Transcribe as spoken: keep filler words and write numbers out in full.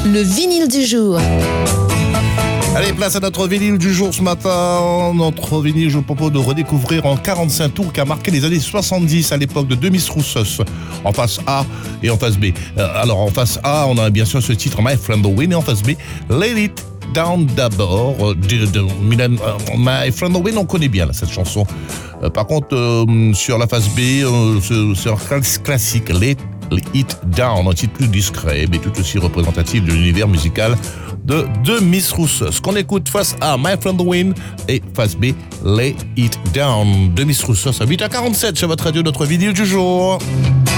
Le vinyle du jour. Allez, place à notre vinyle du jour ce matin. Notre vinyle, je vous propose de redécouvrir en quarante-cinq tours qui a marqué les années soixante-dix à l'époque de Demis Roussos, en face A et en face B. Euh, alors, en face A, on a bien sûr ce titre My Friend the Wind, et en face B, Lay It Down d'abord de, de Milan, uh, My Friend the Wind, on connaît bien là, cette chanson. Euh, par contre, euh, sur la face B, euh, c'est un classique, Lay It Down, un titre plus discret, mais tout aussi représentatif de l'univers musical de Demis Roussos. Ce qu'on écoute face A, My Friend the Wind, et face B, Lay It Down. Demis Roussos à huit heures quarante-sept sur votre radio, notre vinyle du jour.